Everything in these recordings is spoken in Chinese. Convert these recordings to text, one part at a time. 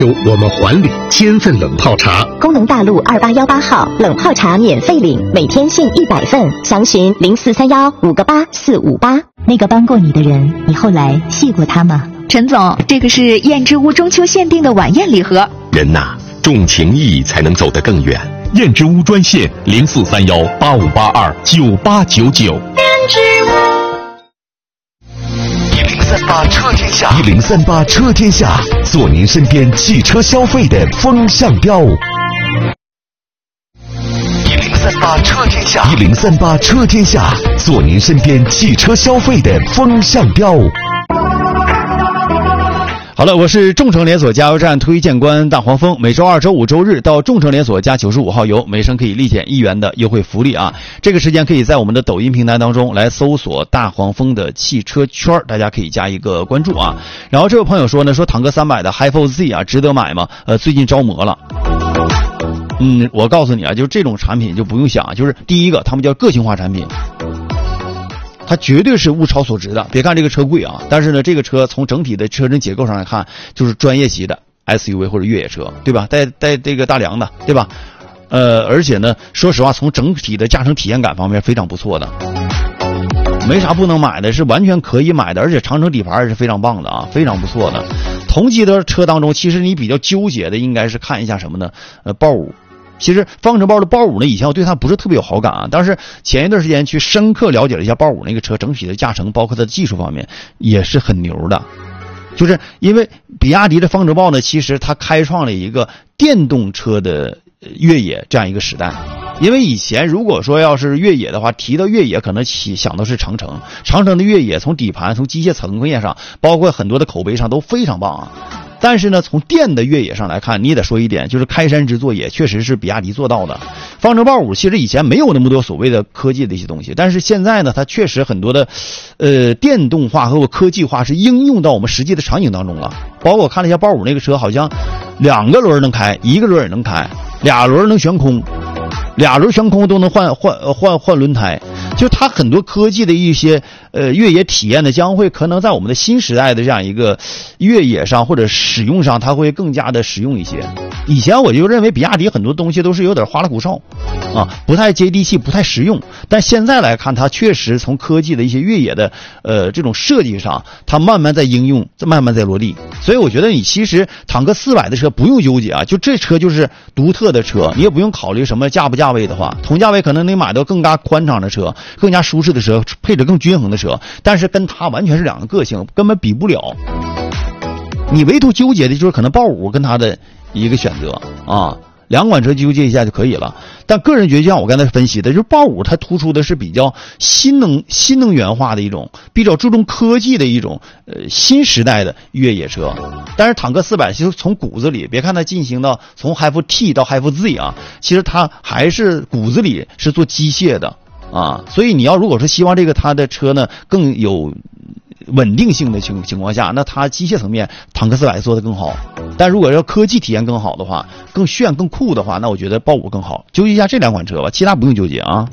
我们环里1000份冷泡茶， 工农大路2818号冷泡茶免费领，每天限100份，详询0431-58458。那个帮过你的人，你后来谢过他吗？ 陈总，这个是燕之屋中秋限定的晚宴礼盒。 人呐，重情义才能走得更远。 燕之屋专线0431-8582-9899。 燕之屋。 1038车天下，1038车天下，做您身边汽车消费的风向标。1038车天下，1038车天下，做您身边汽车消费的风向标。 好了，我是众诚连锁加油站推荐官大黄蜂，每周2、周5、周日到众诚连锁加95号油，每升可以立减1元的优惠福利啊！这个时间可以在我们的抖音平台当中来搜索大黄蜂的汽车圈，大家可以加一个关注啊。然后这位朋友说呢，说坦克300的 Hi4 Z 啊，值得买吗？最近着魔了。我告诉你啊，就是这种产品就不用想，就是第一个，他们叫个性化产品。它绝对是物超所值的，别看这个车贵啊，但是呢，这个车从整体的车身结构上来看，就是专业级的 SUV 或者越野车，对吧？带这个大梁的，对吧？而且呢，说实话，从整体的驾乘体验感方面非常不错的，没啥不能买的，是完全可以买的，而且长城底盘也是非常棒的啊，非常不错的。同级的车当中，其实你比较纠结的应该是看一下什么呢？豹5。其实方程豹的豹5呢，以前我对它不是特别有好感啊，但是前一段时间去深刻了解了一下豹5那个车整体的驾乘，包括它的技术方面也是很牛的。就是因为比亚迪的方程豹呢，其实它开创了一个电动车的越野这样一个时代。因为以前如果说要是越野的话，提到越野可能想的是长城的越野，从底盘从机械层面上，包括很多的口碑上都非常棒啊。但是呢，从电的越野上来看，你也得说一点，就是开山之作也确实是比亚迪做到的。方程豹5其实以前没有那么多所谓的科技的一些东西，但是现在呢，它确实很多的电动化和科技化是应用到我们实际的场景当中了。包括我看了一下豹5那个车，好像2个轮能开，1个轮也能开，2轮能悬空，2轮悬空都能换轮胎。就它很多科技的一些越野体验呢，将会可能在我们的新时代的这样一个越野上或者使用上，它会更加的实用一些。以前我就认为比亚迪很多东西都是有点花里胡哨啊，不太接地气，不太实用。但现在来看，它确实从科技的一些越野的这种设计上，它慢慢在应用，慢慢在落地。所以我觉得你其实坦克400的车不用纠结啊，就这车就是独特的车，你也不用考虑什么价不价位的话，同价位可能你买到更加宽敞的车，更加舒适的车，配置更均衡的车，但是跟它完全是两个个性，根本比不了。你唯独纠结的就是可能豹5跟它的一个选择啊，两款车纠结一下就可以了。但个人觉得，就像我刚才分析的，就是豹5它突出的是比较新能源化的一种，比较注重科技的一种新时代的越野车。但是坦克400其实从骨子里，别看它进行到从 Hi4T 到 Hi4 Z 啊，其实它还是骨子里是做机械的啊。所以你要如果说希望这个它的车呢更有稳定性的情况下，那它机械层面坦克400做得更好。但如果要科技体验更好的话，更炫更酷的话，那我觉得豹5更好。纠结一下这两款车吧，其他不用纠结啊。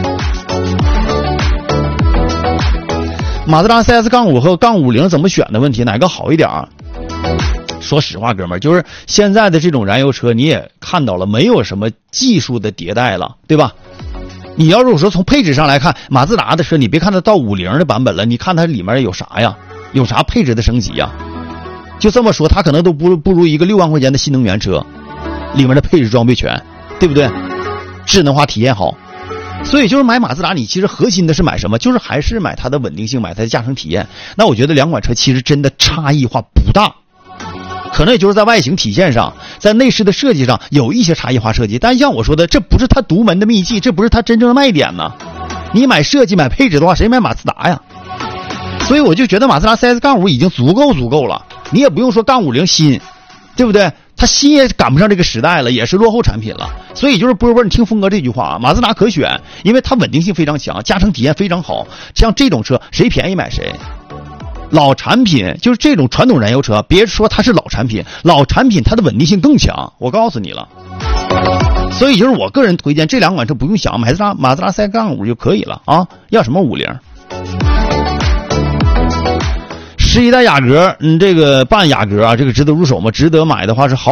马自达 CS-5 和杠50怎么选的问题，哪个好一点啊？说实话，哥们儿，就是现在的这种燃油车，你也看到了，没有什么技术的迭代了，对吧？你要如果说从配置上来看，马自达的车，你别看它到50的版本了，你看它里面有啥呀？有啥配置的升级呀？就这么说，它可能都不如一个6万块钱的新能源车里面的配置装备全，对不对？智能化体验好。所以就是买马自达，你其实核心的是买什么？就是还是买它的稳定性，买它的驾乘体验。那我觉得两款车其实真的差异化不大，可能也就是在外形体现上，在内饰的设计上有一些差异化设计。但像我说的，这不是它独门的秘技，这不是它真正的卖点呢。你买设计买配置的话，谁买马自达呀？所以我就觉得马自达 CS-5 已经足够了，你也不用说杠50新，对不对？它新也赶不上这个时代了，也是落后产品了。所以就是波，你听峰哥这句话啊，马自达可选，因为它稳定性非常强，驾乘体验非常好。像这种车谁便宜买谁。老产品就是这种传统燃油车，别说它是老产品它的稳定性更强，我告诉你了。所以就是我个人推荐这两款车不用想，马自达 CS-5 就可以了啊，要什么50。 11代雅阁，这个半雅阁啊，这个值得入手吗？值得买的话是豪